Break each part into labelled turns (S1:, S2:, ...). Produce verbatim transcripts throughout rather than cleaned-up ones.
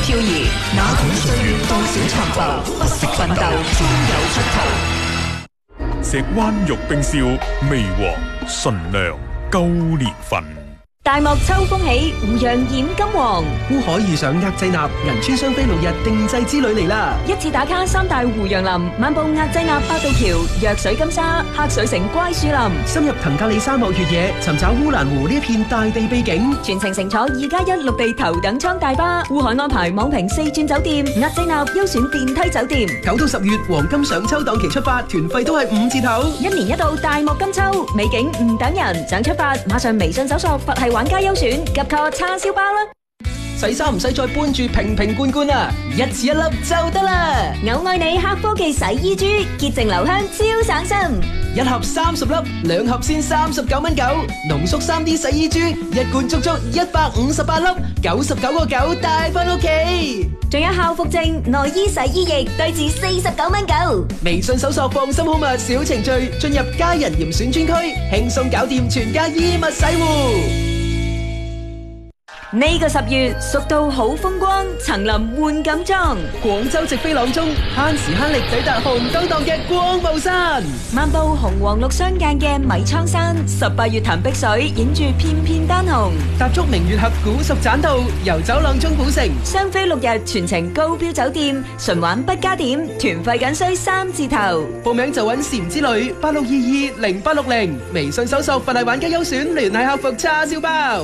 S1: 漂移，哪管歲月多少殘暴，不息奮鬥，終有出途。
S2: 石灣玉冰燒，微黃純良高年份。
S3: 大漠秋風起，湖洋染金黃。
S4: 烏海遇上額濟納，銀川雙飛六日定製之旅嚟啦！
S3: 一次打卡三大湖洋林，漫步額濟納八道橋、藥水金沙、黑水城乖樹林，
S4: 深入騰格里沙漠越野，尋找烏蘭湖呢一片大地秘境。
S3: 全程乘坐二加一陸地頭等艙大巴，烏海安排網評四鑽酒店，額濟納優選電梯酒店。
S4: 九到十月黃金上秋檔期出發，團費都係五折頭。
S3: 一年一度大漠金秋，美景唔等人，想出發馬上微信搜索佛系玩家優選，及個叉燒包啦！
S4: 洗衫唔使再搬住瓶瓶罐罐啦，一次一粒就得啦。
S3: 我愛你黑科技洗衣珠，潔淨留香超省心。
S4: 一盒三十粒，兩盒先三十九蚊九，濃縮三 D 洗衣珠，一罐足足一百五十八粒，九十九個九帶翻屋企。
S3: 仲有校服證、內衣洗衣液，對至四十九蚊九。
S4: 微信搜索放心好物小程序，進入家人嚴選專區，輕鬆搞掂全家衣物洗護。
S3: 呢個十月，蜀道好風光，層林換錦裝。
S4: 廣州直飛朗中，慳時慳力抵達紅燈檔嘅光霧山。
S3: 漫步紅黃綠相間嘅米倉山，十八月潭碧水，影住片片丹紅。
S4: 踏足明月峽古蜀棧道，遊走朗中古城。
S3: 雙飛六日，全程高標酒店，純玩不加點，團費僅需三字頭。
S4: 報名就揾禪之旅八六二二零八六零，微信搜索佛系玩家優選，聯繫客服叉燒包。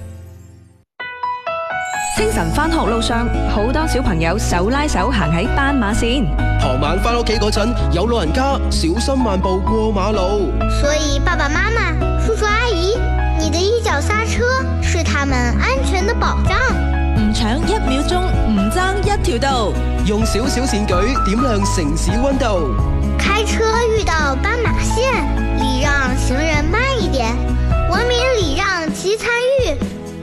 S3: 清晨返學路上，好多小朋友手拉手行喺斑馬線。
S4: 傍晚返屋企嗰陣，有老人家小心慢步過馬路。
S5: 所以爸爸媽媽、叔叔阿姨，你的一腳剎車是他們安全的保障。
S6: 唔搶一秒鐘，唔爭一條道。
S4: 用小小善舉點亮城市溫度。
S5: 開車遇到斑馬線，禮讓行人慢一點，文明禮讓及參與。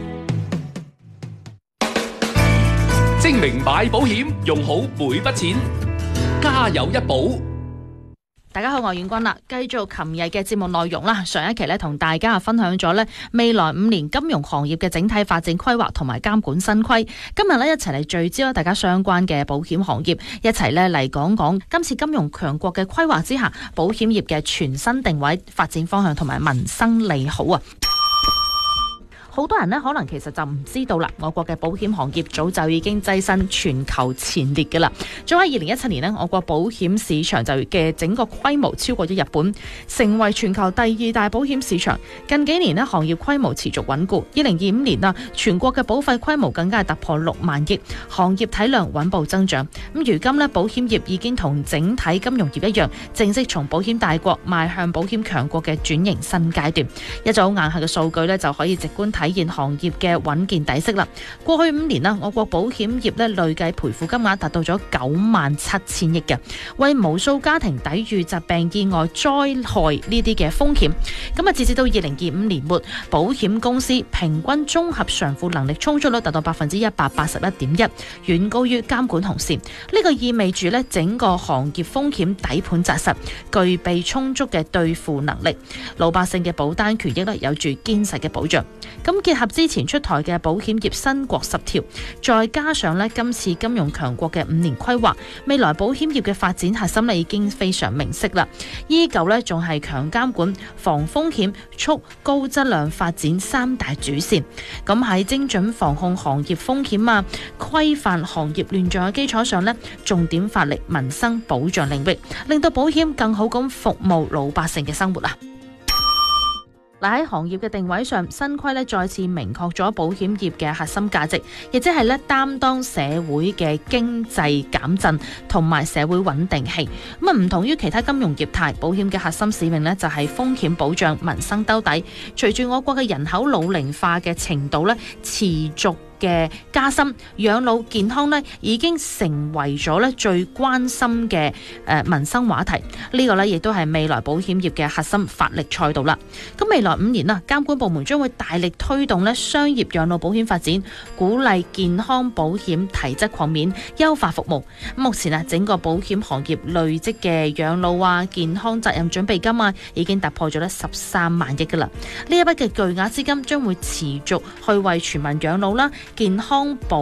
S7: 精明買保險，用好每筆錢，家有一保。
S6: 大家好，我係遠君啦，繼續琴日嘅節目內容啦。上一期咧同大家分享咗咧未來五年金融行業嘅整體發展規劃同埋監管新規。今日咧一齊嚟聚焦大家相關嘅保險行業，一齊咧嚟講講今次金融強國嘅規劃之下，保險業嘅全新定位、發展方向同埋民生利好啊！好多人呢，可能其實就唔知道啦，我國嘅保險行業早就已經躋身全球前列㗎啦。早喺二零一七年呢，我國保險市場就嘅整個規模超過咗日本，成為全球第二大保險市場。近幾年呢，行業規模持續穩固。二零二五年啊，全國嘅保費規模更加係突破六萬億，行業體量穩步增長。咁如今呢，保險業已經同整體金融業一樣，正式從保險大國邁向保險強國嘅轉型新階段。一組硬核嘅數據呢，就可以直觀睇體現行業嘅穩健底色啦。過去五年啦，我國保險業咧累計賠付金額達到咗九萬七千億嘅，為無數家庭抵禦疾病、意外、災害呢啲嘅風險。咁啊，截至到二零二五年末，保險公司平均綜合償付能力充足率達到百分之一百八十一點一，遠高於監管紅線。呢個意味住咧整個行業風險底盤紮實，具備充足嘅兌付能力，老百姓嘅保單權益咧有住堅實嘅保障。咁結合之前出台嘅保險業新國十條，再加上咧今次金融強國嘅五年規劃，未來保險業嘅發展核心咧已經非常明晰啦。依舊咧仲係強監管、防風險、促高質量發展三大主線。咁喺精準防控行業風險啊、規範行業亂象嘅基礎上咧，重點發力民生保障領域，令到保險更好咁服務老百姓嘅生活啊！嗱，喺行業嘅定位上，新規咧再次明確咗保險業嘅核心價值，亦即係咧擔當社會嘅經濟減震同埋社會穩定器。咁啊，唔同於其他金融業態，保險嘅核心使命咧就係風險保障、民生兜底。隨住我國嘅人口老齡化嘅程度咧持續嘅加深，養老健康咧已經成為咗咧最關心嘅誒民生話題。呢個咧亦都係未來保險業嘅核心發力賽道啦。咁未來五年啊，監管部門將會大力推動咧商業養老保險發展，鼓勵健康保險提質擴面，優化服務。目前啊，整個保險行業累積嘅養老啊、健康責任準備金啊，已經突破咗咧十三萬億噶啦。呢一筆嘅巨額資金將會持續去為全民養老啦、健康保